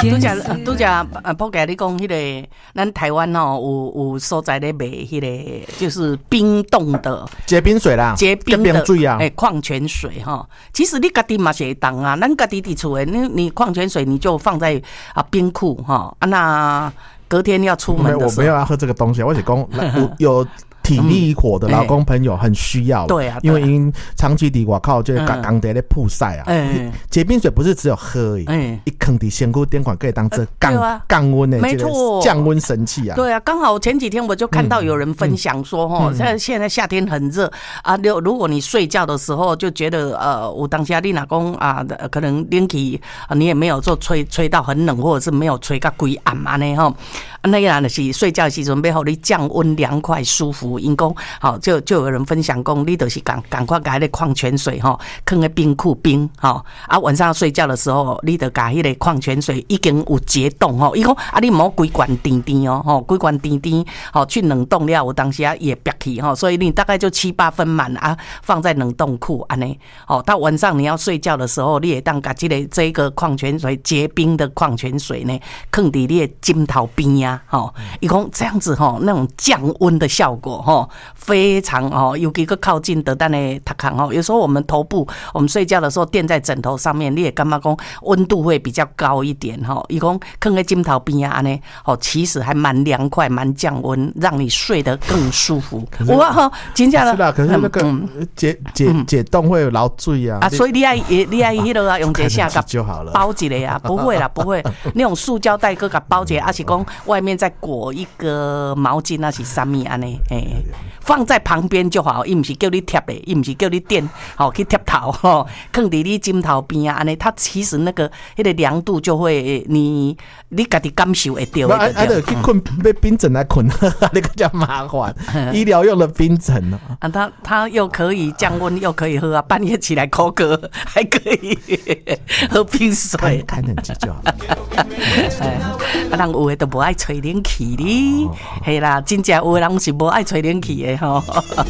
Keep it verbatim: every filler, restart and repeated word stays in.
拄则拄则啊，普甲你讲迄个，咱台湾哦，有有所在咧卖迄个，就是冰冻的结冰水啦， 结冰的水啊， 哎，矿泉水哈。其实你家己嘛是会当啊，咱家己伫厝诶，你你矿泉水你就放在啊冰库哈，啊那隔天要出门的时候， 我没有要喝这个东西，我是讲有有。体力活的劳工朋友很需要， 对啊， 因为因长期伫外口就刚刚在咧曝晒啊，结冰水不是只有喝而已，一坑伫身躯电管可以当这降降温的， 没错， 降温神器啊。 对啊，刚好前几天我就看到有人分享说，哈，现在现在夏天很热啊，如果你睡觉的时候就觉得呃，我当下你老公啊，可能冷气你也没有做吹吹到很冷，或者是没有吹到规暗安尼哈，那样的是睡觉的时阵要让你降温凉快舒服。因讲好，就就有人分享讲，你就是赶赶快把那矿泉水哈，放在冰库冰哈，啊晚上睡觉的时候，你得把那个矿泉水已经有解冻哈，伊讲啊你唔好规罐甜甜哦，吼规罐甜甜，好去冷冻了，有当时啊也憋气哈，所以你大概就七八分满啊，放在冷冻库安尼，哦到晚上你要睡觉的时候，你也当把这个这个矿泉水结冰的矿泉水呢，放在你的枕头边啊，吼，伊讲这样子哈，那种降温的效果。哦，非常哦，尤其个靠近得蛋的头壳哦，有时候我们头部，我们睡觉的时候垫在枕头上面，你也干嘛讲温度会比较高一点哈？伊讲放在枕头边啊呢，哦，其实还蛮凉快，蛮降温，让你睡得更舒服。哇哈，真正的是啦，可是那个解解解冻会有劳水啊， 啊，所以你爱你爱迄个啊，用这下个就好了， 包起来啊，不会啦，不会，那种塑胶袋个给包起来，而且讲外面再裹一个毛巾，那是什么安尼？哎。放在旁边就好，伊唔是叫你贴的，伊唔是叫你垫，好去贴头吼，放伫你枕头边啊，安尼，它其实那个迄个凉度就会，你你家己感受会到。 啊啊，得去困被冰枕来困，那个叫麻烦，医疗用的冰枕啊，它它又可以降温，又可以喝啊，半夜起来口渴还可以喝冰水， 看很急就好。 啊，人有的都无爱吹冷气哩，系啦，真正有的人是无爱吹冷气的吼。